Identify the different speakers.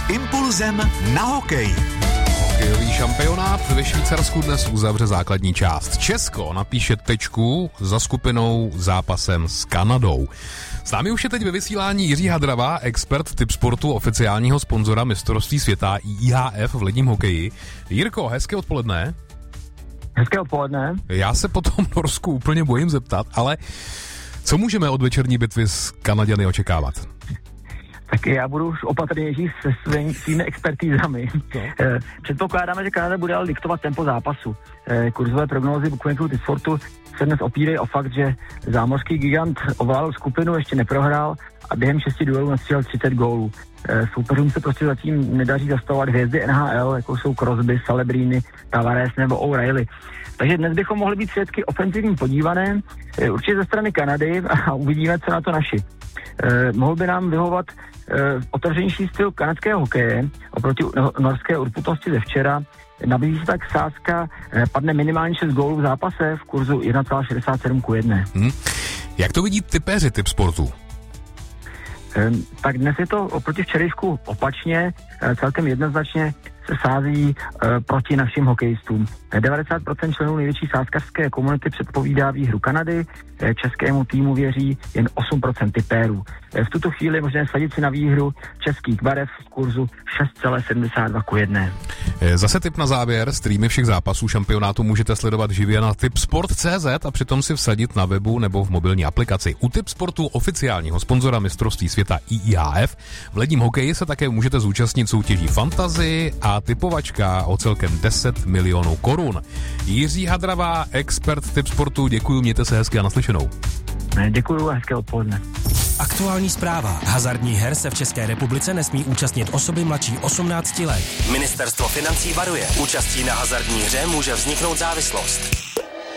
Speaker 1: Impulzem na hokej.
Speaker 2: Hokejový šampionát ve Švýcarsku dnes uzavře základní část. Česko napíše tečku za skupinou zápasem s Kanadou. S námi už je teď ve vysílání Jiří Hadrava, expert Tipsportu, oficiálního sponzora mistrovství světa IHF v ledním hokeji. Jirko, hezké odpoledne.
Speaker 3: Hezké odpoledne.
Speaker 2: Já se po tom Norsku úplně bojím zeptat, ale co můžeme od večerní bitvy s Kanaďany očekávat?
Speaker 3: Tak já budu už opatrnější se svými expertízami. Předpokládáme, že Kanada bude ale diktovat tempo zápasu. Kurzové prognózy bookmakerů Tipsportu se dnes opírají o fakt, že zámořský gigant ovládl skupinu, ještě neprohrál a během 6 duelů nastřílel 30 gólů. Soupeřům se prostě zatím nedaří zastavovat hvězdy NHL, jako jsou Crosby, Celebrini, Tavares nebo O'Reilly. Takže dnes bychom mohli být svědky ofenzivním podívané, určitě ze strany Kanady, a uvidíme, co na to naši. Mohl by nám vyhovovat otevřenější styl kanadského hokeje oproti norské urputnosti ze včera. Nabízí se tak sázka, padne minimálně 6 gólů v zápase v kurzu 1,67:1.
Speaker 2: Jak to vidí tipéři Tipsportu?
Speaker 3: Tak dnes je to oproti včerejšku opačně, celkem jednoznačně se sází proti našim hokejistům. 90% členů největší sázkařské komunity předpovídá výhru Kanady, českému týmu věří jen 8% tipérů. V tuto chvíli je možné sadit si na výhru českých barev v kurzu 6,72:1.
Speaker 2: Zase tip na závěr. Streamy všech zápasů šampionátu můžete sledovat živě na tipsport.cz a přitom si vsadit na webu nebo v mobilní aplikaci. U Tipsportu, oficiálního sponzora mistrovství světa IHF, v ledním hokeji se také můžete zúčastnit soutěží Fantasy a typovačka o celkem 10 milionů korun. Jiří Hadrava, expert Tipsportu, děkuji, mějte se hezky a naslyšenou.
Speaker 3: Děkuji a hezké odpoledne.
Speaker 4: Aktuální zpráva. Hazardních her se v České republice nesmí účastnit osoby mladší 18 let. Ministerstvo financí varuje. Účastí na hazardní hře může vzniknout závislost.